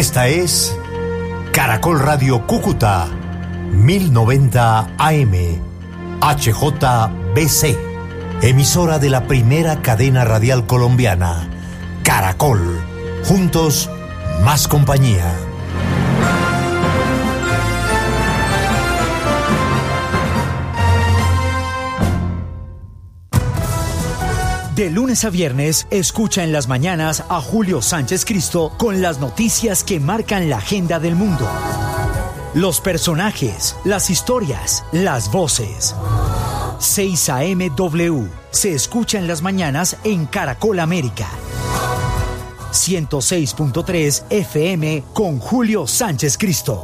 Esta es Caracol Radio Cúcuta, 1090 AM, HJBC, emisora de la primera cadena radial colombiana, Caracol. Juntos, más compañía. De lunes a viernes, escucha en las mañanas a Julio Sánchez Cristo con las noticias que marcan la agenda del mundo. Los personajes, las historias, las voces. 6 AM-W se escucha en las mañanas en Caracol América. 106.3 FM con Julio Sánchez Cristo.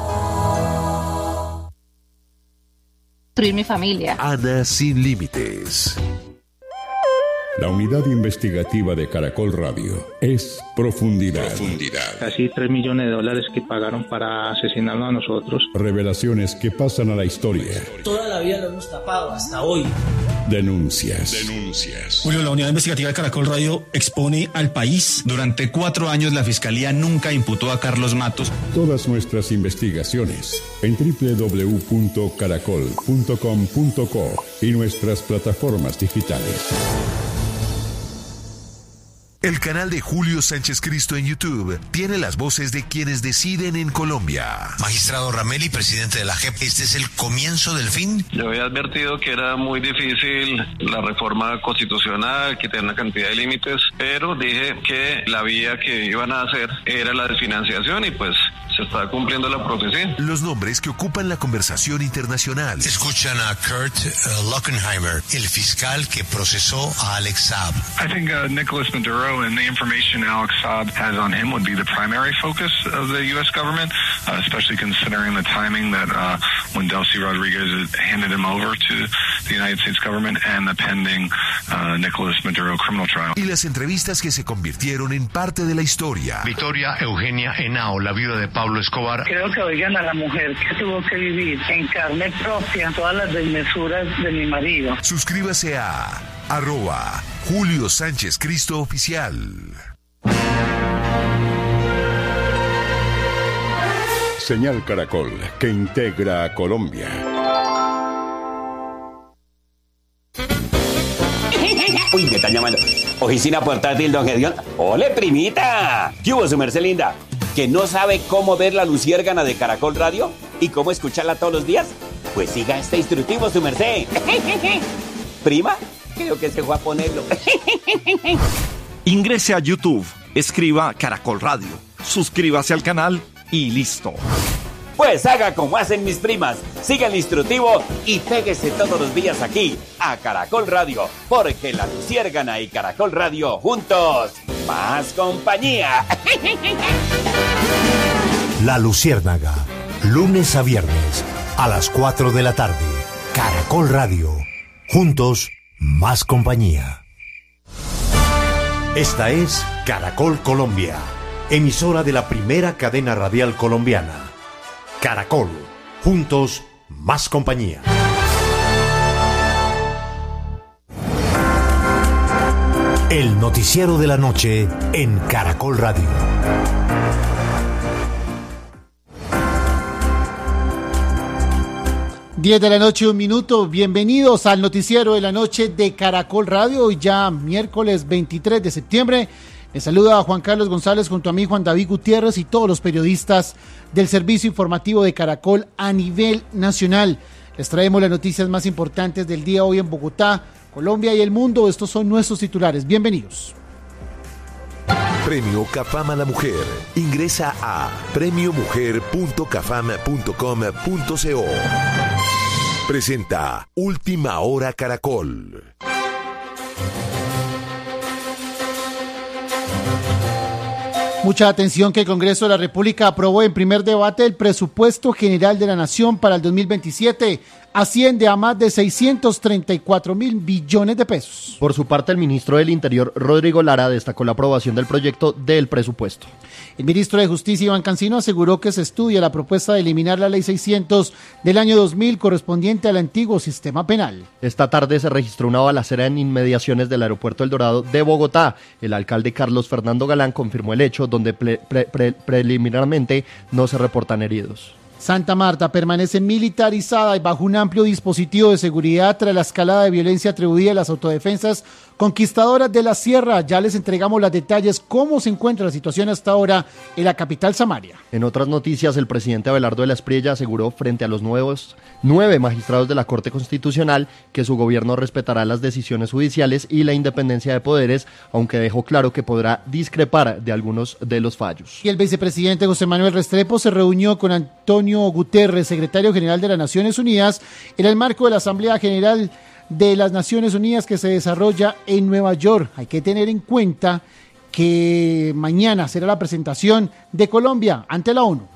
Mi familia. Ana sin límites. La unidad investigativa de Caracol Radio es Profundidad. Casi $3 millones que pagaron para asesinarnos a nosotros. Revelaciones que pasan a la historia. Toda la vida lo hemos tapado hasta hoy. Denuncias. Julio, la unidad investigativa de Caracol Radio expone al país. Durante 4 años la Fiscalía nunca imputó a Carlos Matos. Todas nuestras investigaciones en www.caracol.com.co y nuestras plataformas digitales. El canal de Julio Sánchez Cristo en YouTube tiene las voces de quienes deciden en Colombia. Magistrado Rameli, presidente de la JEP, ¿este es el comienzo del fin? Yo había advertido que era muy difícil la reforma constitucional, que tenía una cantidad de límites, pero dije que la vía que iban a hacer era la de financiación y pues se está cumpliendo la profecía. Los nombres que ocupan la conversación internacional. Escuchan a Kurt Lockenheimer, el fiscal que procesó a Alex Saab. I think Nicolas Maduro and the information Alex Saab has on him would be the primary focus of the U.S. government, especially considering the timing that when Delcy Rodriguez handed him over to the United States government and the pending Nicolas Maduro criminal trial. Y las entrevistas que se convirtieron en parte de la historia. Victoria Eugenia Henao, la viuda de Pablo Escobar. Creo que oigan a la mujer que tuvo que vivir en carne propia todas las desmesuras de mi marido. Suscríbase a @Julio Sánchez Cristo Oficial. Señal Caracol, que integra a Colombia. Uy, me están llamando. Oficina portátil, don Gedeón. ¡Ole, primita! ¿Qué hubo, su merced linda? ¿Que no sabe cómo ver la luciérgana de Caracol Radio? ¿Y cómo escucharla todos los días? Pues siga este instructivo, su merced. ¿Prima? Creo que se fue a ponerlo. Ingrese a YouTube, escriba Caracol Radio, suscríbase al canal y listo. Pues haga como hacen mis primas, siga el instructivo y péguese todos los días aquí, a Caracol Radio, porque la luciérgana y Caracol Radio juntos, más compañía. La Luciérnaga, lunes a viernes, a las 4 de la tarde, Caracol Radio, juntos, más compañía. Esta es Caracol Colombia, emisora de la primera cadena radial colombiana. Caracol, juntos, más compañía. El noticiero de la noche en Caracol Radio. Diez de la noche, 1 minuto. Bienvenidos al noticiero de la noche de Caracol Radio. Hoy ya miércoles 23 de septiembre. Les saluda a Juan Carlos González junto a mí, Juan David Gutiérrez y todos los periodistas del servicio informativo de Caracol a nivel nacional. Les traemos las noticias más importantes del día hoy en Bogotá, Colombia y el mundo. Estos son nuestros titulares. Bienvenidos. Premio CAFAM a la Mujer. Ingresa a premiomujer.cafam.com.co. Presenta Última Hora Caracol. Mucha atención que el Congreso de la República aprobó en primer debate el presupuesto general de la Nación para el 2027. asciende a más de 634.000 billones de pesos. Por su parte, el ministro del Interior, Rodrigo Lara, destacó la aprobación del proyecto del presupuesto. El ministro de Justicia, Iván Cancino, aseguró que se estudia la propuesta de eliminar la Ley 600 del año 2000 correspondiente al antiguo sistema penal. Esta tarde se registró una balacera en inmediaciones del aeropuerto El Dorado de Bogotá. El alcalde Carlos Fernando Galán confirmó el hecho, donde preliminarmente no se reportan heridos. Santa Marta permanece militarizada y bajo un amplio dispositivo de seguridad tras la escalada de violencia atribuida a las autodefensas conquistadoras de la sierra. Ya les entregamos los detalles cómo se encuentra la situación hasta ahora en la capital Samaria. En otras noticias, el presidente Abelardo de la Espriella aseguró frente a los 9 magistrados de la Corte Constitucional que su gobierno respetará las decisiones judiciales y la independencia de poderes, aunque dejó claro que podrá discrepar de algunos de los fallos. Y el vicepresidente José Manuel Restrepo se reunió con Antonio Guterres, secretario general de las Naciones Unidas, en el marco de la Asamblea General de las Naciones Unidas que se desarrolla en Nueva York. Hay que tener en cuenta que mañana será la presentación de Colombia ante la ONU.